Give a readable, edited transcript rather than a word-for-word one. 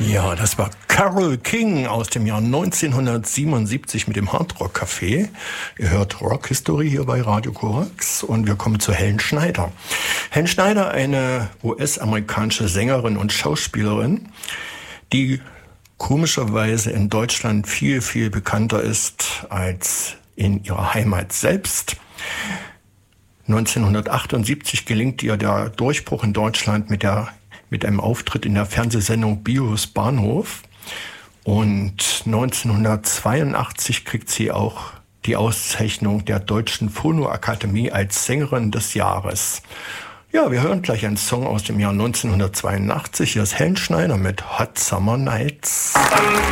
Ja, das war Carole King aus dem Jahr 1977 mit dem Hard Rock Café. Ihr hört Rock History hier bei Radio Korax und wir kommen zu Helen Schneider. Helen Schneider, eine US-amerikanische Sängerin und Schauspielerin, die komischerweise in Deutschland viel, viel bekannter ist als in ihrer Heimat selbst. 1978 gelingt ihr der Durchbruch in Deutschland mit einem Auftritt in der Fernsehsendung Bios Bahnhof. Und 1982 kriegt sie auch die Auszeichnung der Deutschen Phonoakademie als Sängerin des Jahres. Ja, wir hören gleich einen Song aus dem Jahr 1982. Hier ist Helen Schneider mit Hot Summer Nights.